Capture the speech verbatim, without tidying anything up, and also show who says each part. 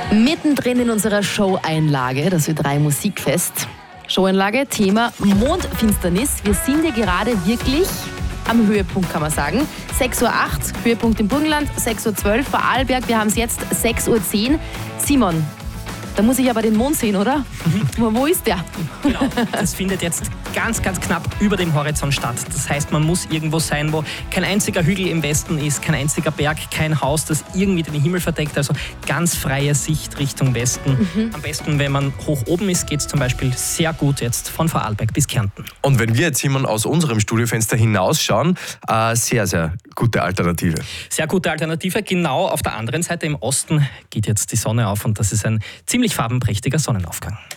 Speaker 1: Mittendrin in unserer Show-Einlage, das Ö drei Musikfest. Show-Einlage, Thema Mondfinsternis. Wir sind ja gerade wirklich am Höhepunkt, kann man sagen. sechs Uhr acht, Höhepunkt im Burgenland, sechs Uhr zwölf Vorarlberg. Wir haben es jetzt sechs Uhr zehn. Simon, da muss ich aber den Mond sehen, oder? Mhm. Wo ist der?
Speaker 2: Genau, das findet jetzt ganz, ganz knapp über dem Horizont statt. Das heißt, man muss irgendwo sein, wo kein einziger Hügel im Westen ist, kein einziger Berg, kein Haus, das irgendwie den Himmel verdeckt. Also ganz freie Sicht Richtung Westen. Mhm. Am besten, wenn man hoch oben ist, geht es zum Beispiel sehr gut jetzt von Vorarlberg bis Kärnten.
Speaker 3: Und wenn wir jetzt jemand aus unserem Studiofenster hinausschauen, äh, sehr, sehr gute Alternative.
Speaker 2: Sehr gute Alternative. Genau auf der anderen Seite im Osten geht jetzt die Sonne auf und das ist ein ziemlich farbenprächtiger Sonnenaufgang.